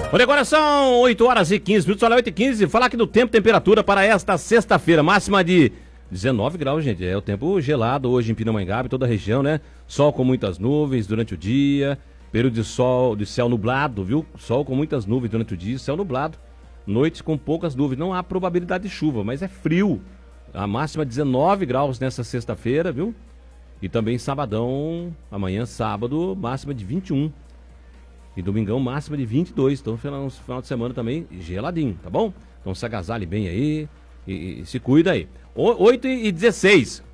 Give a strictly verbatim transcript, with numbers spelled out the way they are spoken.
Olha, agora são oito horas e quinze minutos, olha, oito e quinze. Falar aqui do tempo, temperatura para esta sexta-feira, máxima de dezenove graus, gente. É o tempo gelado hoje em Pindamonhangaba, toda a região, né? Sol com muitas nuvens durante o dia, período de sol, de céu nublado, viu? Sol com muitas nuvens durante o dia, céu nublado. Noites com poucas nuvens, não há probabilidade de chuva, mas é frio. A máxima dezenove graus nessa sexta-feira, viu? E também sabadão, amanhã sábado, máxima de vinte e um. E domingão, máxima de vinte e dois. Então, final, final de semana também geladinho, tá bom? Então, se agasalhe bem aí e, e se cuida aí. oito e dezesseis.